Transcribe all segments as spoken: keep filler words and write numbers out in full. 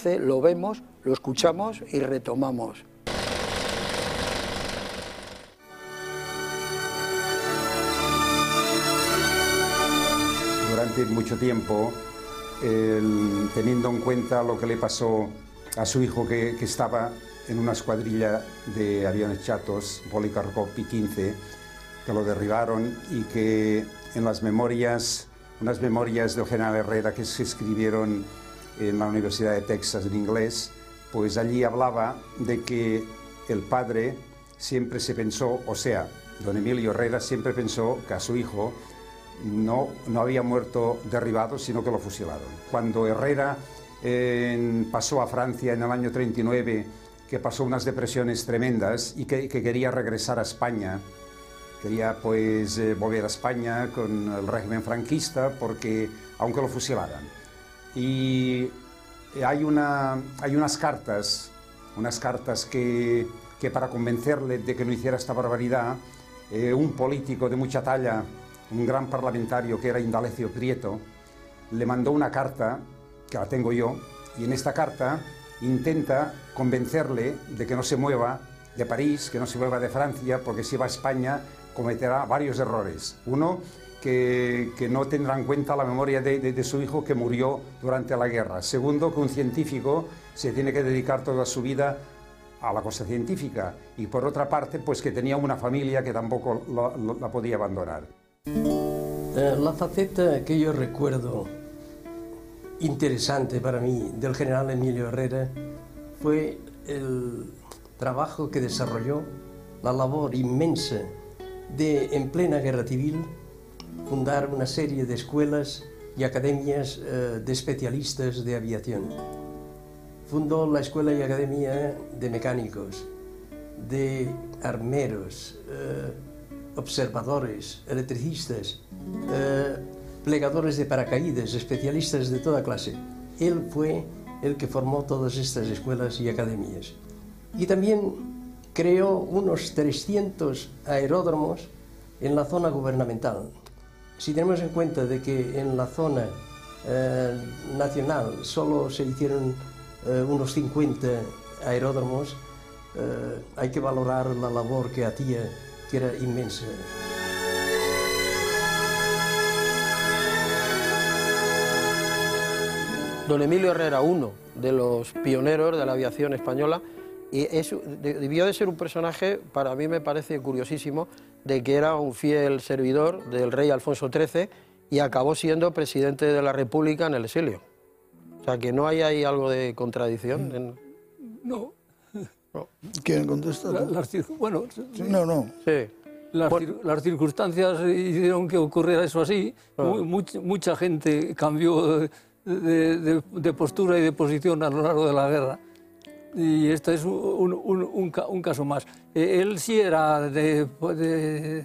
nace, lo vemos, lo escuchamos y retomamos. Durante mucho tiempo, el, teniendo en cuenta lo que le pasó a su hijo que, que estaba en una escuadrilla de aviones chatos, Policarpo Pi quince, que lo derribaron y que en las memorias, unas memorias del general Herrera que se escribieron en la Universidad de Texas en inglés, pues allí hablaba de que el padre siempre se pensó, o sea, don Emilio Herrera siempre pensó que a su hijo no, no había muerto derribado, sino que lo fusilaron. Cuando Herrera eh, pasó a Francia en el año treinta y nueve, que pasó unas depresiones tremendas y que, que quería regresar a España, quería pues eh, volver a España con el régimen franquista, porque aunque lo fusilaran. Y hay, una, hay unas cartas, unas cartas que, que para convencerle de que no hiciera esta barbaridad, eh, un político de mucha talla, un gran parlamentario que era Indalecio Prieto, le mandó una carta, que la tengo yo, y en esta carta intenta convencerle de que no se mueva de París, que no se mueva de Francia, porque si va a España cometerá varios errores. Uno, que, que no tendrá en cuenta la memoria de, de, de su hijo que murió durante la guerra. Segundo, que un científico se tiene que dedicar toda su vida a la cosa científica. Y por otra parte, pues que tenía una familia que tampoco la, la, la podía abandonar. La faceta que yo recuerdo interesante para mí del general Emilio Herrera fue el trabajo que desarrolló, la labor inmensa de, en plena guerra civil, fundar una serie de escuelas y academias eh, de especialistas de aviación. Fundó la Escuela y Academia de Mecánicos, de Armeros, eh, observadores, electricistas, eh, plegadores de paracaídas, especialistas de toda clase. Él fue el que formó todas estas escuelas y academias. Y también creó unos trescientos aeródromos en la zona gubernamental. Si tenemos en cuenta de que en la zona eh, nacional solo se hicieron eh, unos cincuenta aeródromos, eh, hay que valorar la labor que hacía, que era inmensa. Don Emilio Herrera, uno de los pioneros de la aviación española, y es, debió de ser un personaje, para mí me parece curiosísimo, de que era un fiel servidor del rey Alfonso trece y acabó siendo presidente de la República en el exilio. O sea, que no hay ahí algo de contradicción. En... No. no. ¿Quieren contestar? La, las, bueno, sí. no, no. Sí. Las, bueno. las circunstancias hicieron que ocurriera eso así. Oh. Mucha, mucha gente cambió de, de, de postura y de posición a lo largo de la guerra. Y este es un, un, un, un caso más. Él sí era de, de,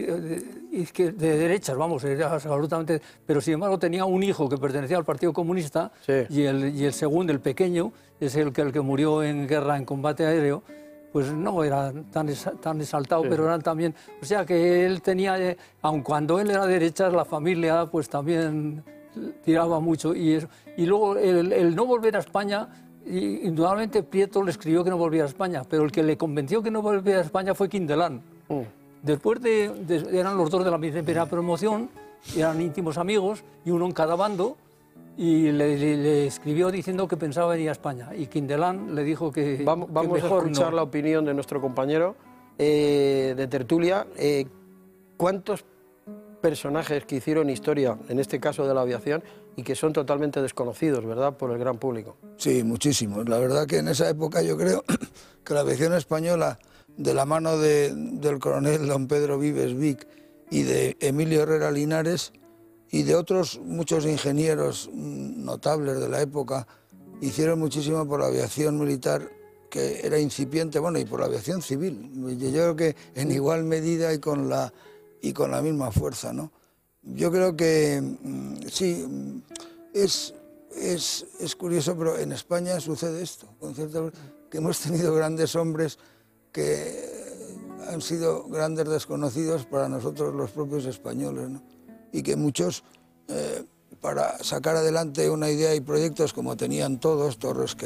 de, de derechas, vamos, era absolutamente... Pero sin embargo tenía un hijo que pertenecía al Partido Comunista, sí. y, el, y el segundo, el pequeño, es el que, el que murió en guerra, en combate aéreo, pues no era tan, tan exaltado, sí. pero eran también... O sea que él tenía, aun cuando él era de derechas, la familia pues también tiraba mucho. Y, eso. Y luego el, el no volver a España... Y, indudablemente Prieto le escribió que no volviera a España, pero el que le convenció que no volviera a España fue Quindelán. Mm. Después de, de, eran los dos de la primera promoción, eran íntimos amigos, y uno en cada bando, y le, le, le escribió diciendo que pensaba venir a España. Y Quindelán le dijo que Vamos, vamos que mejor a escuchar no. la opinión de nuestro compañero eh, de tertulia. Eh, ¿Cuántos personajes que hicieron historia, en este caso de la aviación, y que son totalmente desconocidos, ¿verdad?, por el gran público? Sí, muchísimos. La verdad que en esa época yo creo que la aviación española, de la mano de, del coronel don Pedro Vives Vic y de Emilio Herrera Linares y de otros muchos ingenieros notables de la época, hicieron muchísimo por la aviación militar, que era incipiente, bueno, y por la aviación civil. Yo creo que en igual medida y con la, y con la misma fuerza, ¿no? Yo creo que sí, es, es, es curioso, pero en España sucede esto, con cierto, que hemos tenido grandes hombres que han sido grandes desconocidos para nosotros los propios españoles, ¿no? Y que muchos, eh, para sacar adelante una idea y proyectos como tenían todos, Torres, que